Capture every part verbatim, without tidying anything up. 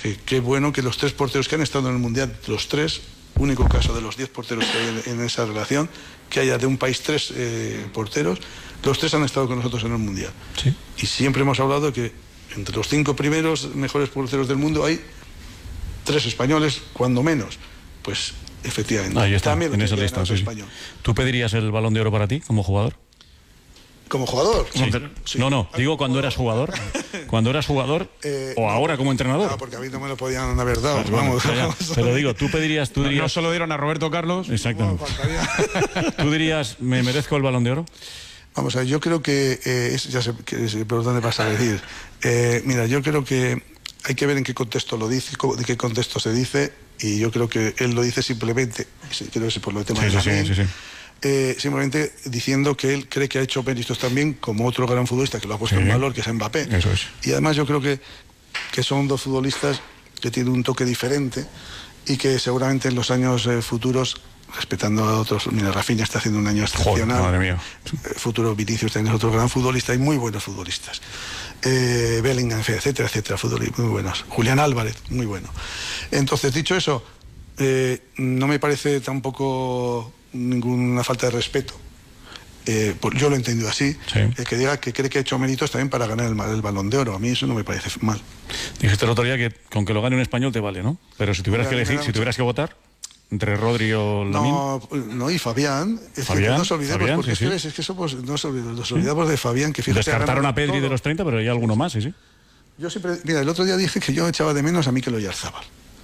que qué bueno que los tres porteros que han estado en el Mundial, los tres, único caso de los diez porteros que hay en, en esa relación, que haya de un país tres eh, porteros, los tres han estado con nosotros en el Mundial. Sí. Y siempre hemos hablado que entre los cinco primeros mejores porteros del mundo hay tres españoles, cuando menos. Pues efectivamente. Ahí está, también en esa lista. Sí, sí. ¿Tú pedirías el Balón de Oro para ti como jugador? ¿Como jugador? Sí. Sí. No, no, digo cuando eras jugador. Cuando eras jugador eh, o ahora como entrenador. No, porque a mí no me lo podían haber dado. Pues vamos, bueno, vamos. Te lo digo, tú pedirías... Tú dirías... No, no solo dieron a Roberto Carlos. Exactamente. Bueno, ¿tú dirías, me merezco el Balón de Oro? Vamos a ver, yo creo que... Eh, es, ya sé, que, por dónde vas a decir. Eh, mira, yo creo que hay que ver en qué contexto lo dice, de qué contexto se dice, y yo creo que él lo dice simplemente, creo que es por lo tema sí, de sí, sí, sí, sí. Eh, simplemente diciendo que él cree que ha hecho méritos también como otro gran futbolista que lo ha puesto sí. en valor, que es Mbappé. Eso es. Y además yo creo que, que son dos futbolistas que tienen un toque diferente y que seguramente en los años eh, futuros, respetando a otros, mira, Rafinha está haciendo un año excepcional. Joder, madre mía. Eh, futuro Vinicius también es otro gran futbolista y muy buenos futbolistas. Eh, Bellingham, etcétera, etcétera, futbolistas muy buenos. Julián Álvarez, muy bueno. Entonces, dicho eso, eh, no me parece tampoco ninguna falta de respeto. Eh, pues yo lo he entendido así, sí. eh, que diga que cree que ha hecho méritos también para ganar el, el Balón de Oro. A mí eso no me parece mal. Dijiste el otro día que con que lo gane un español te vale, ¿no? Pero si tuvieras que elegir, si tuvieras que votar entre Rodri o Lamine... No, no, y Fabián. Es Fabián, que no nos olvidemos, Fabián, porque sí, es, que, sí. es que somos, nos olvidamos, nos olvidamos sí. de Fabián, que fíjate... Descartaron a Pedri todo. De los treinta, pero hay alguno más, sí, sí. Yo siempre... Mira, el otro día dije que yo echaba de menos a Mikel Oyarzabal.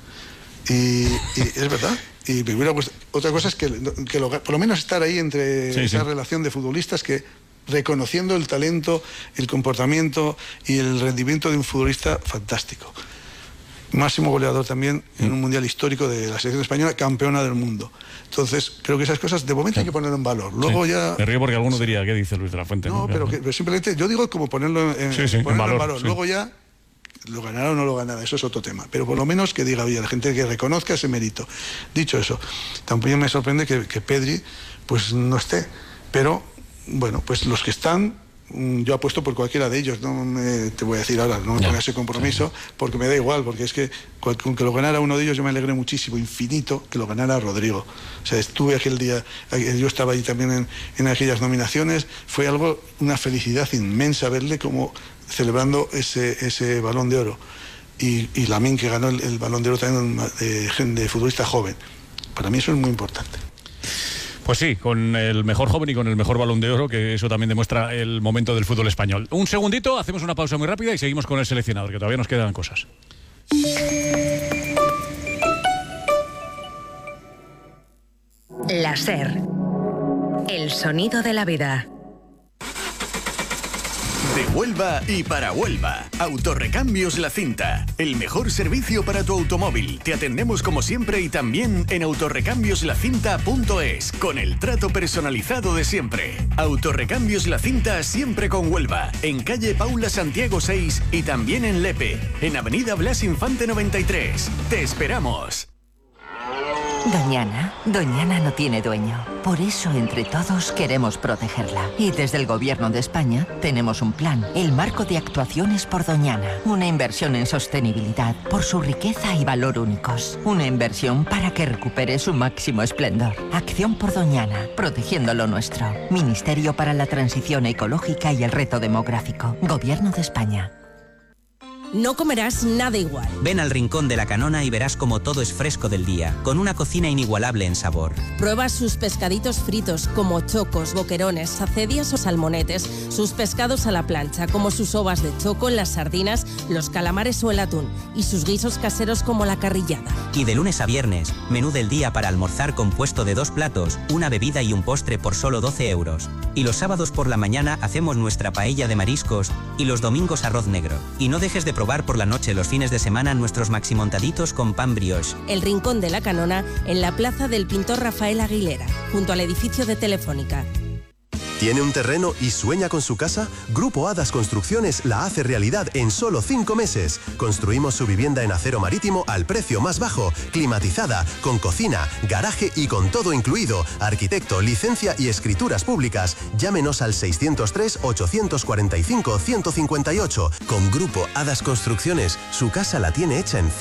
Y, y es verdad. Y me hubiera puesto, otra cosa es que, que lo, por lo menos estar ahí entre sí, esa sí. relación de futbolistas que, reconociendo el talento, el comportamiento y el rendimiento de un futbolista fantástico. Máximo goleador también en mm. un mundial histórico de la selección española, campeona del mundo. Entonces, creo que esas cosas de momento sí. hay que ponerlo en valor. Luego sí. ya... Me río porque alguno diría, ¿qué dice Luis de la Fuente? No, ¿no? Pero, que, pero simplemente yo digo como ponerlo en, sí, sí, ponerlo en valor. En valor. Sí. Luego ya... lo ganará o no lo ganará, eso es otro tema, pero por lo menos que diga, oye, la gente que reconozca ese mérito. Dicho eso, tampoco me sorprende que, que Pedri pues no esté, pero bueno, pues los que están, yo apuesto por cualquiera de ellos, no me, te voy a decir ahora, no me ponga ese compromiso, porque me da igual, porque es que con que lo ganara uno de ellos yo me alegré muchísimo, infinito, que lo ganara Rodrigo. O sea, estuve aquel día, yo estaba ahí también en, en aquellas nominaciones, fue algo, una felicidad inmensa verle como celebrando ese, ese Balón de Oro. Y, y Lamine, que ganó el, el Balón de Oro también de, de futbolista joven. Para mí eso es muy importante. Pues sí, con el mejor joven y con el mejor Balón de Oro, que eso también demuestra el momento del fútbol español. Un segundito, hacemos una pausa muy rápida y seguimos con el seleccionador, que todavía nos quedan cosas. La SER. El sonido de la vida. De Huelva y para Huelva. Autorecambios La Cinta. El mejor servicio para tu automóvil. Te atendemos como siempre y también en autorrecambios la cinta punto es, con el trato personalizado de siempre. Autorecambios La Cinta, siempre con Huelva. En calle Paula Santiago seis y también en Lepe. En avenida Blas Infante noventa y tres. Te esperamos. Doñana, Doñana no tiene dueño. Por eso, entre todos, queremos protegerla. Y desde el Gobierno de España tenemos un plan, el Marco de Actuaciones por Doñana. Una inversión en sostenibilidad por su riqueza y valor únicos. Una inversión para que recupere su máximo esplendor. Acción por Doñana, protegiendo lo nuestro. Ministerio para la Transición Ecológica y el Reto Demográfico. Gobierno de España. No comerás nada igual. Ven al Rincón de la Canona y verás como todo es fresco del día, con una cocina inigualable en sabor. Prueba sus pescaditos fritos, como chocos, boquerones, sacedias o salmonetes, sus pescados a la plancha, como sus ovas de choco, las sardinas, los calamares o el atún, y sus guisos caseros como la carrillada. Y de lunes a viernes, menú del día para almorzar compuesto de dos platos, una bebida y un postre por solo doce euros. Y los sábados por la mañana hacemos nuestra paella de mariscos y los domingos arroz negro. Y no dejes de probar por la noche los fines de semana nuestros maximontaditos con pan brioche. El Rincón de la Canona, en la plaza del pintor Rafael Aguilera, junto al edificio de Telefónica. ¿Tiene un terreno y sueña con su casa? Grupo Hadas Construcciones la hace realidad en solo cinco meses. Construimos su vivienda en acero marítimo al precio más bajo, climatizada, con cocina, garaje y con todo incluido. Arquitecto, licencia y escrituras públicas. Llámenos al seiscientos tres, ochocientos cuarenta y cinco, ciento cincuenta y ocho. Con Grupo Hadas Construcciones, su casa la tiene hecha en